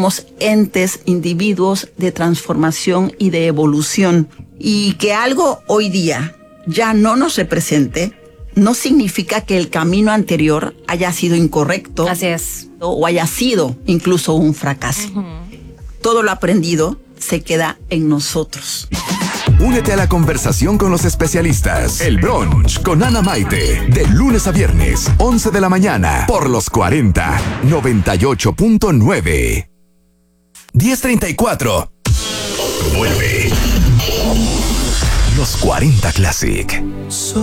somos entes, individuos de transformación y de evolución. Y que algo hoy día ya no nos represente, no significa que el camino anterior haya sido incorrecto. Así es. O haya sido incluso un fracaso. Todo lo aprendido se queda en nosotros. Únete a la conversación con los especialistas. El Brunch con Ana Maite. De lunes a viernes, 11 de la mañana. Por los 40, 98.9. 10:34. Vuelve. Los 40 Classic.